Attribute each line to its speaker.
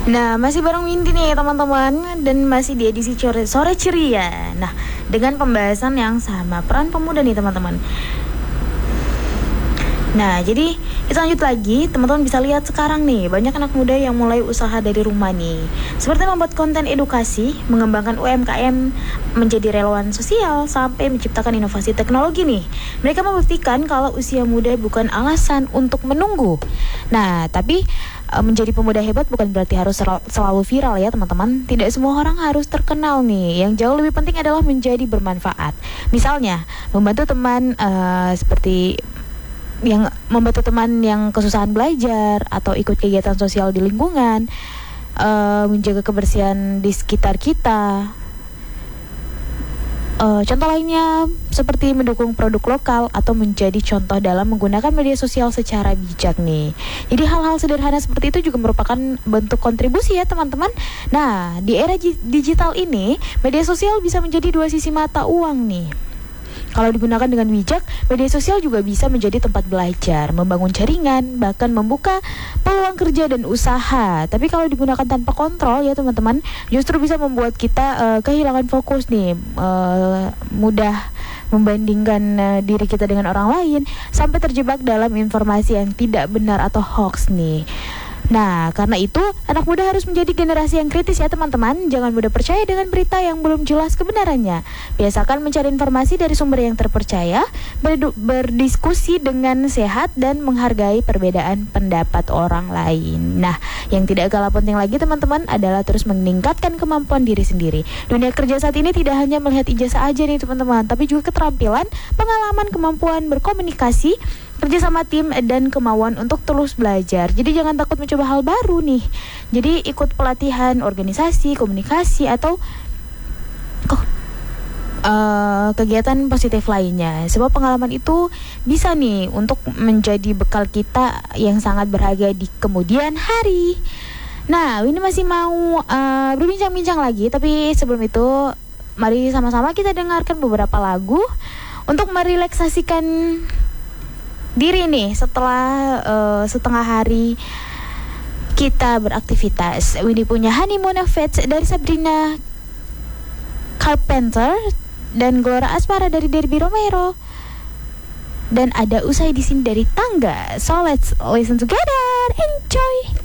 Speaker 1: Nah, masih bareng Windy nih teman-teman. Dan masih di edisi sore ceria. Nah, dengan pembahasan yang sama, peran pemuda nih teman-teman. Nah, jadi kita lanjut lagi. Teman-teman bisa lihat sekarang nih, banyak anak muda yang mulai usaha dari rumah nih. Seperti membuat konten edukasi, mengembangkan UMKM menjadi relawan sosial, sampai menciptakan inovasi teknologi nih. Mereka membuktikan kalau usia muda bukan alasan untuk menunggu. Nah, tapi menjadi pemuda hebat bukan berarti harus selalu viral ya teman-teman. Tidak semua orang harus terkenal nih. Yang jauh lebih penting adalah menjadi bermanfaat. Misalnya, membantu teman seperti yang membantu teman yang kesusahan belajar atau ikut kegiatan sosial di lingkungan, menjaga kebersihan di sekitar kita. Contoh lainnya seperti mendukung produk lokal atau menjadi contoh dalam menggunakan media sosial secara bijak nih. Jadi hal-hal sederhana seperti itu juga merupakan bentuk kontribusi ya teman-teman. Nah, di era digital ini, media sosial bisa menjadi dua sisi mata uang nih. Kalau digunakan dengan bijak, media sosial juga bisa menjadi tempat belajar, membangun jaringan, bahkan membuka peluang kerja dan usaha. Tapi kalau digunakan tanpa kontrol ya teman-teman, justru bisa membuat kita kehilangan fokus nih, mudah membandingkan diri kita dengan orang lain, sampai terjebak dalam informasi yang tidak benar atau hoax nih. Nah, karena itu anak muda harus menjadi generasi yang kritis ya teman-teman. Jangan mudah percaya dengan berita yang belum jelas kebenarannya. Biasakan mencari informasi dari sumber yang terpercaya, berdiskusi dengan sehat, dan menghargai perbedaan pendapat orang lain. Nah, yang tidak kalah penting lagi teman-teman adalah terus meningkatkan kemampuan diri sendiri. Dunia kerja saat ini tidak hanya melihat ijazah aja nih teman-teman, tapi juga keterampilan, pengalaman, kemampuan berkomunikasi, kerja sama tim, dan kemauan untuk terus belajar. Jadi jangan takut mencoba hal baru nih. Jadi ikut pelatihan organisasi, komunikasi, atau kegiatan positif lainnya. Sebab pengalaman itu bisa nih untuk menjadi bekal kita yang sangat berharga di kemudian hari. Nah, ini masih mau berbincang-bincang lagi, tapi sebelum itu mari sama-sama kita dengarkan beberapa lagu untuk merelaksasikan diri nih setelah setengah hari kita beraktivitas. Windy punya Honeymoon Fate dari Sabrina Carpenter dan Glora Aspara dari Derby Romero, dan ada Usai di sini dari Tangga. So let's listen together, enjoy.